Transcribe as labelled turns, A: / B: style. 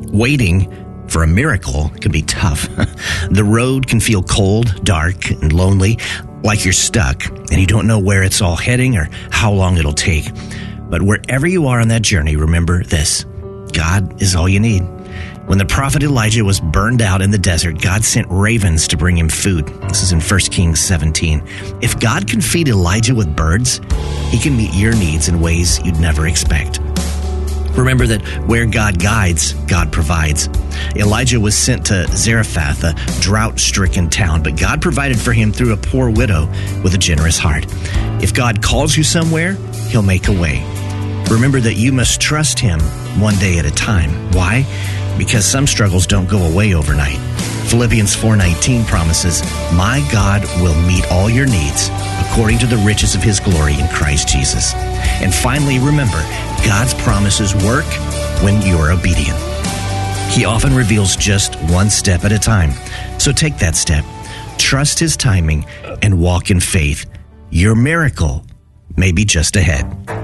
A: Waiting for a miracle can be tough. The road can feel cold, dark, and lonely, like you're stuck, and you don't know where it's all heading or how long it'll take. But wherever you are on that journey, remember this: God is all you need. When the prophet Elijah was burned out in the desert, God sent ravens to bring him food. This is in 1 Kings 17. If God can feed Elijah with birds, he can meet your needs in ways you'd never expect. Remember that where God guides, God provides. Elijah was sent to Zarephath, a drought-stricken town, but God provided for him through a poor widow with a generous heart. If God calls you somewhere, he'll make a way. Remember that you must trust him one day at a time. Why? Because some struggles don't go away overnight. Philippians 4:19 promises, "My God will meet all your needs according to the riches of his glory in Christ Jesus." And finally, remember, God's promises work when you're obedient. He often reveals just one step at a time. So take that step, trust his timing, and walk in faith. Your miracle may be just ahead.